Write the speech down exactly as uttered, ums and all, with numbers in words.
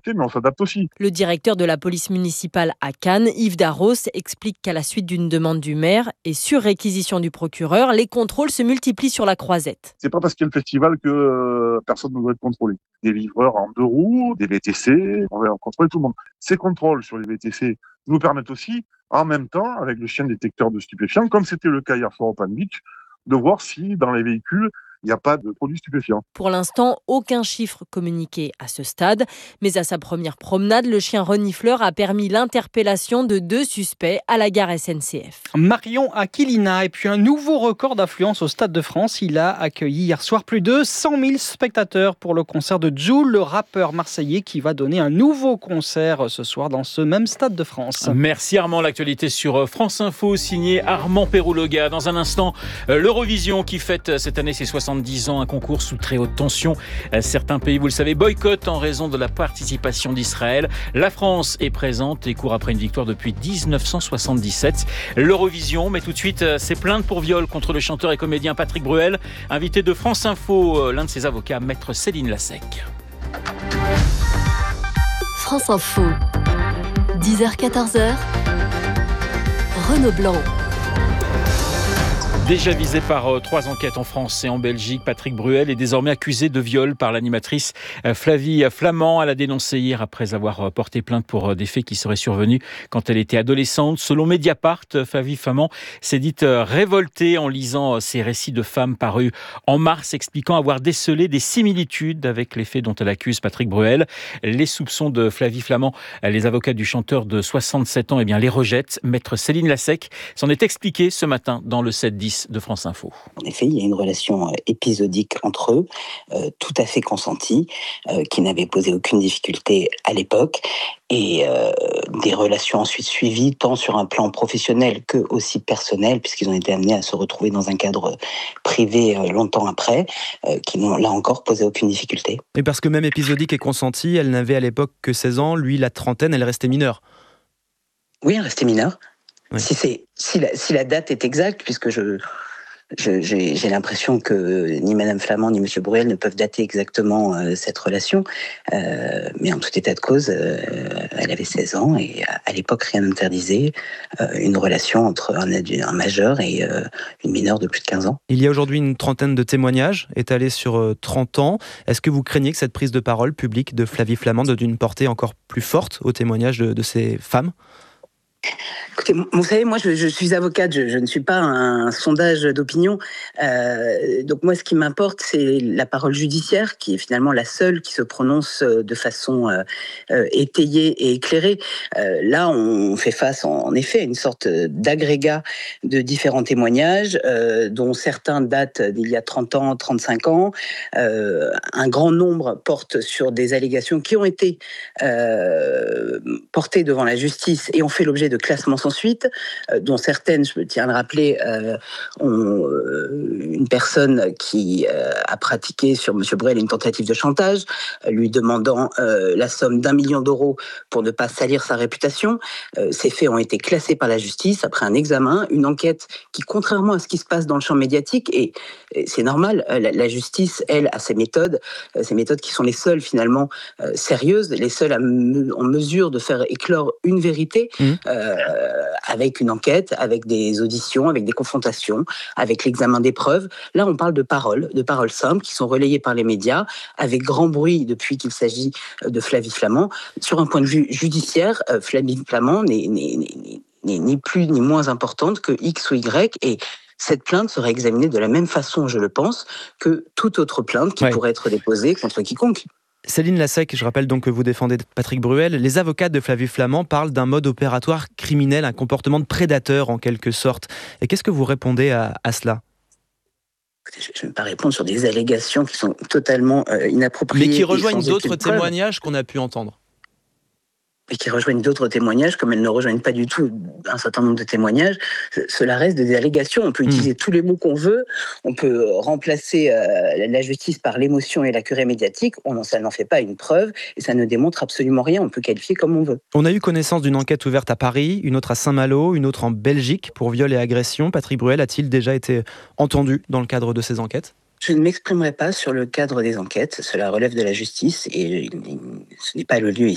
adapter, mais on s'adapte aussi. Le directeur de la police municipale à Cannes, Yves Darros, explique qu'à la suite d'une demande du maire et sur réquisition du procureur, les contrôles se multiplient sur la Croisette. C'est pas parce qu'il y a le festival que euh, personne ne doit être contrôlé. Des livreurs en deux roues, des V T C, on va contrôler tout le monde. Ces contrôles sur les V T C nous permettent aussi, en même temps, avec le chien détecteur de stupéfiants, comme c'était le cas hier soir au Palm Beach, de voir si dans les véhicules, il n'y a pas de produits stupéfiants. Pour l'instant, aucun chiffre communiqué à ce stade. Mais à sa première promenade, le chien renifleur a permis l'interpellation de deux suspects à la gare S N C F. Marion Aquilina, et puis un nouveau record d'affluence au Stade de France. Il a accueilli hier soir plus de cent mille spectateurs pour le concert de Jul, le rappeur marseillais qui va donner un nouveau concert ce soir dans ce même Stade de France. Merci Armand, l'actualité sur France Info, signé Armand Pérouloga. Dans un instant, l'Eurovision qui fête cette année ses soixante-dix ans, un concours sous très haute tension. Certains pays, vous le savez, boycottent en raison de la participation d'Israël. La France est présente et court après une victoire depuis dix-neuf cent soixante-dix-sept. L'Eurovision, mais tout de suite, c'est plainte pour viol contre le chanteur et comédien Patrick Bruel, invité de France Info, l'un de ses avocats, maître Céline Lassec. France Info, dix heures quatorze heures, Renaud Blanc. Déjà visé par euh, trois enquêtes en France et en Belgique, Patrick Bruel est désormais accusé de viol par l'animatrice euh, Flavie Flamand. Elle a dénoncé hier après avoir euh, porté plainte pour euh, des faits qui seraient survenus quand elle était adolescente. Selon Mediapart, euh, Flavie Flamand s'est dite euh, révoltée en lisant euh, ces récits de femmes parus en mars, expliquant avoir décelé des similitudes avec les faits dont elle accuse Patrick Bruel. Les soupçons de Flavie Flamand, euh, les avocats du chanteur de soixante-sept ans, eh bien, les rejettent. Maître Céline Lassec s'en est expliqué ce matin dans le sept dix de France Info. En effet, il y a une relation épisodique entre eux, euh, tout à fait consentie, euh, qui n'avait posé aucune difficulté à l'époque, et euh, des relations ensuite suivies, tant sur un plan professionnel que aussi personnel, puisqu'ils ont été amenés à se retrouver dans un cadre privé euh, longtemps après, euh, qui n'ont là encore posé aucune difficulté. Et parce que même épisodique et consentie, elle n'avait à l'époque que seize ans, lui la trentaine, elle restait mineure. Oui, elle restait mineure. Oui. Si, c'est, si, la, si la date est exacte, puisque je, je, j'ai, j'ai l'impression que ni Madame Flamand ni Monsieur Bruel ne peuvent dater exactement euh, cette relation, euh, mais en tout état de cause, euh, elle avait seize ans et à l'époque rien n'interdisait euh, une relation entre un, un majeur et euh, une mineure de plus de quinze ans. Il y a aujourd'hui une trentaine de témoignages étalés sur euh, trente ans. Est-ce que vous craignez que cette prise de parole publique de Flavie Flamand donne une portée encore plus forte aux témoignages de, de ces femmes ? Écoutez, vous savez, moi je, je suis avocate, je, je ne suis pas un, un sondage d'opinion. Euh, donc moi ce qui m'importe c'est la parole judiciaire qui est finalement la seule qui se prononce de façon euh, euh, étayée et éclairée. Euh, là on fait face en, en effet à une sorte d'agrégat de différents témoignages euh, dont certains datent d'il y a trente ans, trente-cinq ans. Euh, un grand nombre portent sur des allégations qui ont été euh, portées devant la justice et ont fait l'objet de classements sans suite, euh, dont certaines, je me tiens à le rappeler, euh, ont euh, une personne qui euh, a pratiqué sur M. Bruel une tentative de chantage, euh, lui demandant euh, la somme d'un million d'euros pour ne pas salir sa réputation. Euh, ces faits ont été classés par la justice après un examen, une enquête qui, contrairement à ce qui se passe dans le champ médiatique, et, et c'est normal, la, la justice, elle, a ses méthodes, euh, ses méthodes qui sont les seules finalement euh, sérieuses, les seules à me, en mesure de faire éclore une vérité. Mmh. Euh, avec une enquête, avec des auditions, avec des confrontations, avec l'examen des preuves. Là, on parle de paroles, de paroles simples qui sont relayées par les médias, avec grand bruit depuis qu'il s'agit de Flavie Flamand. Sur un point de vue judiciaire, Flavie Flamand n'est, n'est, n'est, n'est ni plus ni moins importante que X ou Y, et cette plainte sera examinée de la même façon, je le pense, que toute autre plainte qui ouais. pourrait être déposée contre quiconque. Céline Lassec, je rappelle donc que vous défendez Patrick Bruel. Les avocats de Flavie Flamand parlent d'un mode opératoire criminel, un comportement de prédateur en quelque sorte. Et qu'est-ce que vous répondez à, à cela ? Je ne vais pas répondre sur des allégations qui sont totalement euh, inappropriées. Mais qui rejoignent d'autres témoignages qu'on a pu entendre. Et qui rejoignent d'autres témoignages, comme elles ne rejoignent pas du tout un certain nombre de témoignages. Cela reste des allégations. On peut mmh. utiliser tous les mots qu'on veut. On peut remplacer euh, la justice par l'émotion et la curée médiatique. On, ça n'en fait pas une preuve et ça ne démontre absolument rien. On peut qualifier comme on veut. On a eu connaissance d'une enquête ouverte à Paris, une autre à Saint-Malo, une autre en Belgique pour viol et agression. Patrick Bruel a-t-il déjà été entendu dans le cadre de ces enquêtes ? Je ne m'exprimerai pas sur le cadre des enquêtes. Cela relève de la justice et ce n'est pas le lieu ici.